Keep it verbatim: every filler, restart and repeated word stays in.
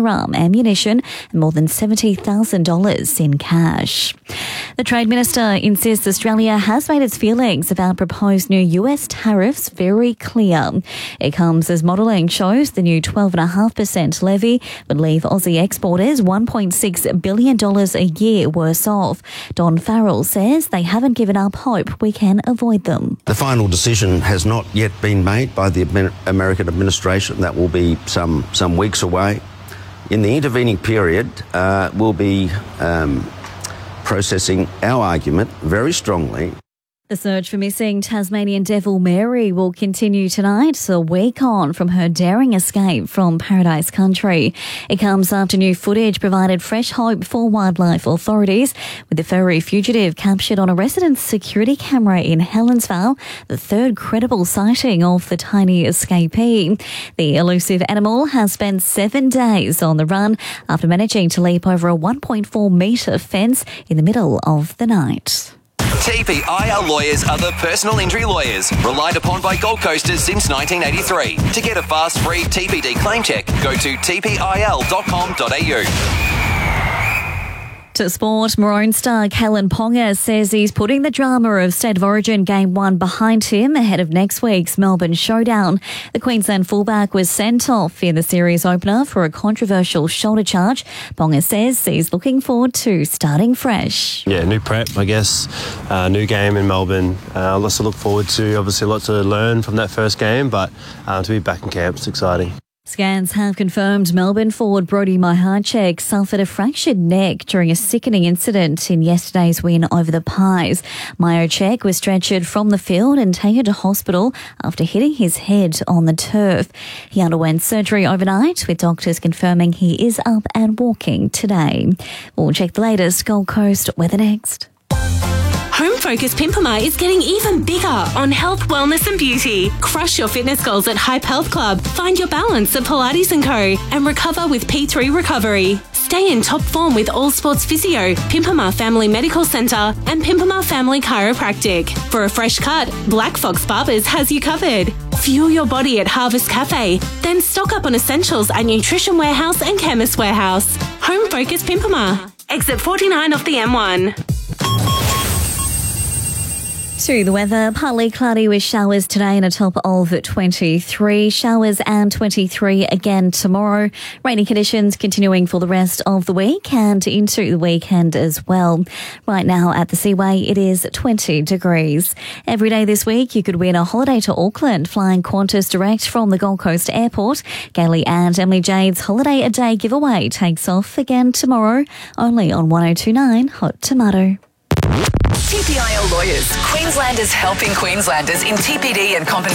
firearm, ammunition and more than seventy thousand dollars in cash. The Trade Minister insists Australia has made its feelings about proposed new U S tariffs very clear. It comes as modelling shows the new twelve point five percent levy would leave Aussie exporters one point six billion dollars a year worse off. Don Farrell says they haven't given up hope we can avoid them. The final decision has not yet been made by the American administration. That will be some, some weeks away. In the intervening period, uh, we'll be um, processing our argument very strongly. The search for missing Tasmanian devil Mary will continue tonight, a week on from her daring escape from Paradise Country. It comes after new footage provided fresh hope for wildlife authorities, with the furry fugitive captured on a resident's security camera in Helensvale, the third credible sighting of the tiny escapee. The elusive animal has spent seven days on the run after managing to leap over a one point four metre fence in the middle of the night. T P I L Lawyers are the personal injury lawyers relied upon by Gold Coasters since nineteen eighty-three. To get a fast, free T P D claim check, go to t p i l dot com dot a u. To sport, Maroon star Kalyn Ponga says he's putting the drama of State of Origin Game one behind him ahead of next week's Melbourne showdown. The Queensland fullback was sent off in the series opener for a controversial shoulder charge. Ponga says he's looking forward to starting fresh. Yeah, new prep, I guess, uh, new game in Melbourne. Uh, lots to look forward to, obviously a lot to learn from that first game, but uh, to be back in camp, it's exciting. Scans have confirmed Melbourne forward Brody Mihacek suffered a fractured neck during a sickening incident in yesterday's win over the Pies. Mihacek was stretchered from the field and taken to hospital after hitting his head on the turf. He underwent surgery overnight, with doctors confirming he is up and walking today. We'll check the latest Gold Coast weather next. Home Focus Pimpama is getting even bigger on health, wellness and beauty. Crush your fitness goals at Hype Health Club, find your balance at Pilates and Co, and recover with P three Recovery. Stay in top form with All Sports Physio, Pimpama Family Medical Centre and Pimpama Family Chiropractic. For a fresh cut, Black Fox Barbers has you covered. Fuel your body at Harvest Cafe, then stock up on essentials at Nutrition Warehouse and Chemist Warehouse. Home Focus Pimpama. Exit forty-nine off the M one. To the weather, partly cloudy with showers today and a top of twenty-three. Showers and twenty-three again tomorrow. Rainy conditions continuing for the rest of the week and into the weekend as well. Right now at the Seaway, it is twenty degrees. Every day this week, you could win a holiday to Auckland flying Qantas direct from the Gold Coast Airport. Gailey and Emily Jade's Holiday a Day giveaway takes off again tomorrow, only on one oh two point nine Hot Tomato. T P I L Lawyers. Queenslanders helping Queenslanders in T P D and compensation.